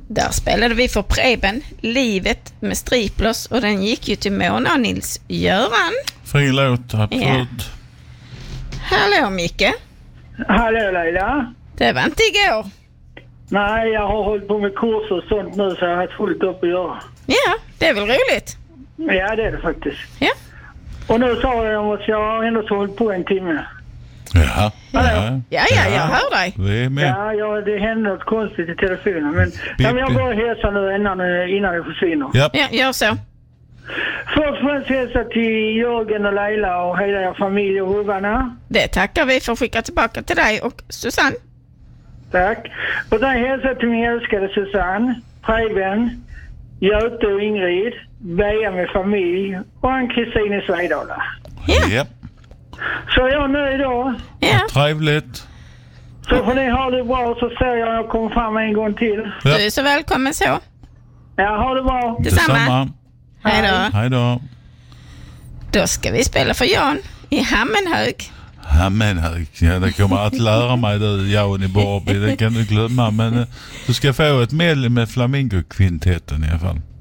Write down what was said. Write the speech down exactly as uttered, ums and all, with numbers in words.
Där spelade vi för Preben, Livet med Striplers, och den gick ju till Mona och Nils Göran. Fin låt, absolut. Ja. Hallå Micke. Hallå Leila. Det var inte igår. Nej, jag har hållit på med kurser och sånt nu, så jag har haft fullt upp att göra. Ja, det är väl roligt. Ja, det är det faktiskt. Ja. Och nu sa jag att jag har ändå hållit på en timme. Ja, ja, ja, ja, jag hör dig. Det är med. Ja, ja, det händer något konstigt i telefonen. Men ja, men jag bara hälsar nu innan, innan det försvinner. Yep. Ja, gör så. Först och främst hälsa till Jörgen och Leila och hela er familj och hovarna. Det tackar vi för att skicka tillbaka till dig och Susanne. Tack. Och sen hälsa till min älskade Susanne, Preben, Göte och Ingrid, Bea med familj och Ann-Kristin i Svedala. Ja. Yep. Så är jag nöjd då. Ja. Trevligt. Så får ni ha det bra, så ser jag att jag kommer fram en gång till. Ja. Du är så välkommen så. Ja, ha det bra. Detsamma. Detsamma. Hej då. Hej då. Då ska vi spela för Jan i Hammenhög. Hammenhög, ja, det kommer att lära mig du, Jan i Borby, det kan du glömma. Men du ska få ett medlem med Flamingo-kvintetten i alla fall.